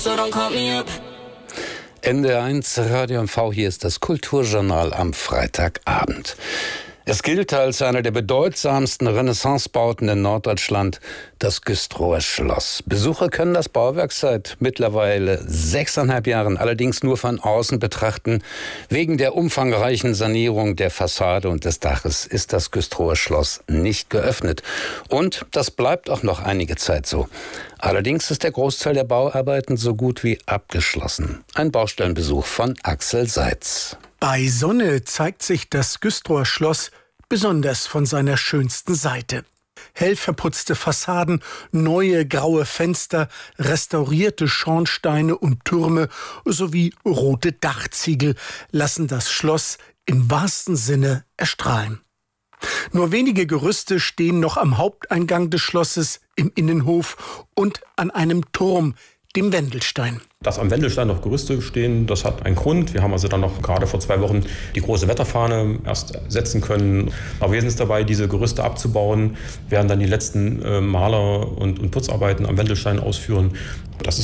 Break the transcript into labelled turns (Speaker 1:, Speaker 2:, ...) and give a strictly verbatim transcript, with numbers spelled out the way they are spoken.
Speaker 1: N D R eins Radio M V, hier ist das Kulturjournal am Freitagabend. Es gilt als einer der bedeutsamsten Renaissancebauten in Norddeutschland, das Güstrower Schloss. Besucher können das Bauwerk seit mittlerweile sechseinhalb Jahren allerdings nur von außen betrachten. Wegen der umfangreichen Sanierung der Fassade und des Daches ist das Güstrower Schloss nicht geöffnet. Und das bleibt auch noch einige Zeit so. Allerdings ist der Großteil der Bauarbeiten so gut wie abgeschlossen. Ein Baustellenbesuch von Axel Seitz.
Speaker 2: Bei Sonne zeigt sich das Güstrower Schloss besonders von seiner schönsten Seite. Hell verputzte Fassaden, neue graue Fenster, restaurierte Schornsteine und Türme sowie rote Dachziegel lassen das Schloss im wahrsten Sinne erstrahlen. Nur wenige Gerüste stehen noch am Haupteingang des Schlosses, im Innenhof und an einem Turm, dem Wendelstein.
Speaker 3: Dass am Wendelstein noch Gerüste stehen, das hat einen Grund. Wir haben also dann noch gerade vor zwei Wochen die große Wetterfahne erst setzen können. Aber wir sind dabei, diese Gerüste abzubauen, werden dann die letzten äh, Maler- und, und Putzarbeiten am Wendelstein ausführen.